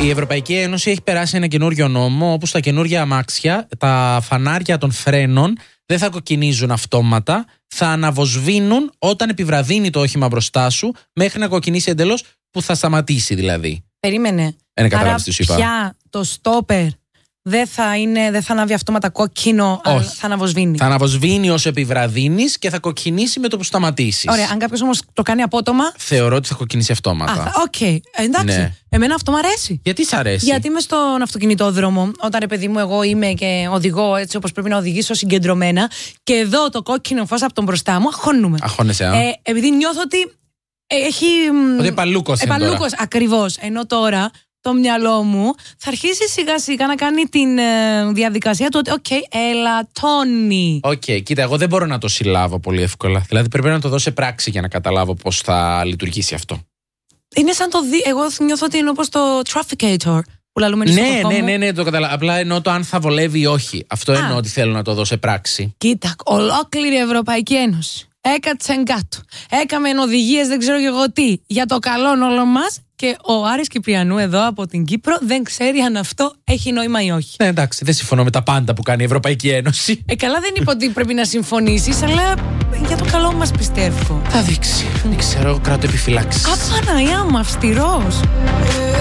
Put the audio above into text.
Η Ευρωπαϊκή Ένωση έχει περάσει ένα καινούριο νόμο όπου στα καινούργια αμάξια τα φανάρια των φρένων δεν θα κοκκινίζουν αυτόματα, θα αναβοσβήνουν όταν επιβραδύνει το όχημα μπροστά σου μέχρι να κοκκινήσει εντελώς, που θα σταματήσει δηλαδή. Περίμενε. Άρα πια το στόπερ δεν θα ανάβει αυτόματα κόκκινο, αλλά θα αναβοσβήνει. Θα αναβοσβήνει όσο επιβραδύνεις και θα κοκκινήσει με το που σταματήσεις. Ωραία, αν κάποιος όμως το κάνει απότομα. Θεωρώ ότι θα κοκκινήσει αυτόματα. Οκ, εντάξει. Ναι. Εμένα αυτό μου αρέσει. Γιατί σ' αρέσει? Γιατί είμαι στον αυτοκινητόδρομο, όταν ρε παιδί μου, εγώ είμαι και οδηγώ έτσι όπως πρέπει να οδηγήσω συγκεντρωμένα, και εδώ το κόκκινο φως από τον μπροστά μου, αγχώνουμε. Αγχώνεσαι, επειδή νιώθω ότι έχει. Ότι επαλούκος ακριβώς. Ενώ τώρα το μυαλό μου θα αρχίσει σιγά σιγά να κάνει την διαδικασία του ότι ελαττώνει. Κοίτα, εγώ δεν μπορώ να το συλλάβω πολύ εύκολα. Δηλαδή πρέπει να το δω σε πράξη για να καταλάβω πώς θα λειτουργήσει αυτό. Είναι σαν εγώ νιώθω ότι είναι όπως το trafficator που λαλούμε. Ναι, το καταλαβαίνω. Απλά εννοώ το αν θα βολεύει ή όχι. Αυτό εννοώ ότι θέλω να το δω σε πράξη. Κοίτα, ολόκληρη η Ευρωπαϊκή Ένωση έκατσε κάτω. Έκαμε οδηγίες, δεν ξέρω και εγώ τι, για το καλό όλο μας. Και ο Άρης Κυπριανού εδώ από την Κύπρο δεν ξέρει αν αυτό έχει νόημα ή όχι. Ναι, εντάξει, δεν συμφωνώ με τα πάντα που κάνει η Ευρωπαϊκή Ένωση. Καλά, δεν είπα ότι πρέπει να συμφωνήσεις, αλλά για το καλό μας πιστεύω. Θα δείξει. Δεν ξέρω, κρατώ επιφυλάξεις. Απαναία μου, αυστηρός.